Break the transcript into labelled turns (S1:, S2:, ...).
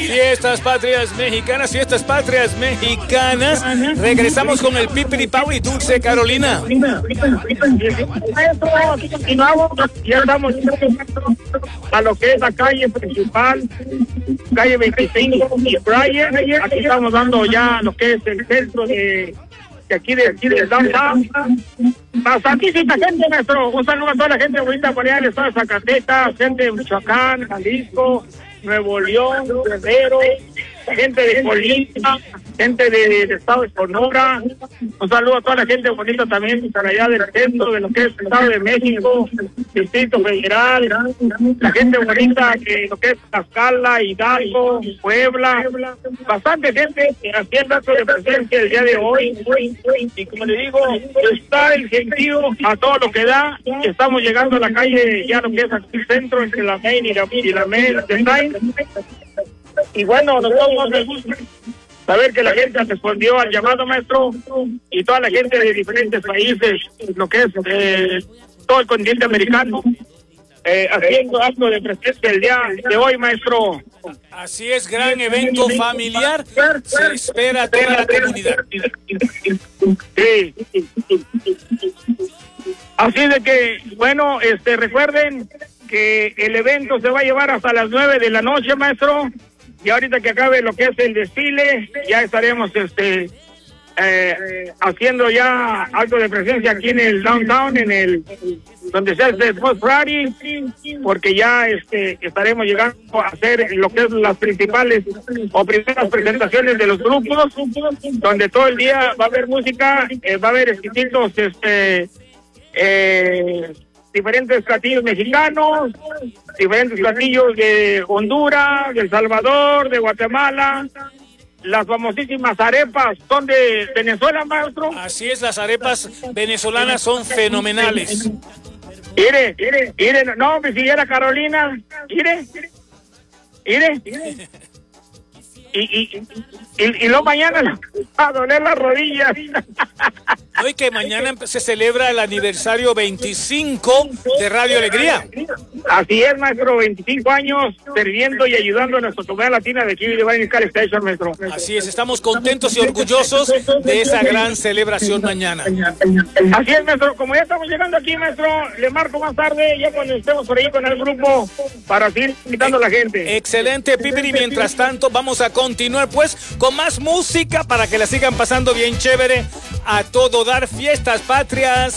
S1: Fiestas patrias mexicanas, fiestas patrias mexicanas. Regresamos con el Pipiripau y Dulce Carolina.
S2: Ya estamos a lo que es la calle principal, calle 25 y Brian. Aquí estamos dando ya lo que es el centro de aquí del downtown. Bastantísima gente, maestro. Un saludo a toda la gente bonita por allá del estado de Zacatecas, gente de Michoacán, Jalisco, Nuevo León, Guerrero, gente de Colima, gente del estado de Sonora. Un saludo a toda la gente bonita también por allá del centro de lo que es el estado de México, Distrito Federal, la gente bonita de lo que es Tlaxcala, Hidalgo, Puebla, bastante gente haciendo acto de presencia el día de hoy. Y como le digo, está el gentío a todo lo que da. Estamos llegando a la calle, ya lo que es aquí el centro, entre la Main y la Main de Sainz. Y bueno, nos gusta saber que la gente respondió al llamado, maestro, y toda la gente de diferentes países, lo que es todo el continente americano, haciendo acto de presencia el día de hoy, maestro.
S1: Así es, gran evento familiar. Se espera a toda la comunidad.
S2: Sí. Así de que, bueno, recuerden que el evento se va a llevar hasta las 9 de la noche, maestro. Y ahorita que acabe lo que es el desfile, ya estaremos haciendo ya algo de presencia aquí en el downtown, donde se hace el Post Party, porque ya estaremos llegando a hacer lo que es las principales o primeras presentaciones de los grupos, donde todo el día va a haber música, va a haber exquisitos diferentes platillos mexicanos, diferentes platillos de Honduras, de El Salvador, de Guatemala. Las famosísimas arepas son de Venezuela, maestro.
S1: Así es, las arepas venezolanas son fenomenales.
S2: Mire, no, mi señora Carolina, mire. Y luego mañana a doler las rodillas.
S1: Hoy que mañana se celebra el aniversario 25 de Radio Alegría.
S2: Así es, maestro, 25 años sirviendo y ayudando a nuestra comunidad latina de aquí de Divine Car Station, maestro.
S1: Así es, estamos contentos y orgullosos de esa gran celebración mañana.
S2: Así es, maestro, como ya estamos llegando aquí, maestro, le marco más tarde, ya cuando estemos por ahí con el grupo, para seguir invitando a la gente.
S1: Excelente, Pipiri, mientras tanto vamos a continuar pues con más música para que la sigan pasando bien chévere a todo dar. Fiestas patrias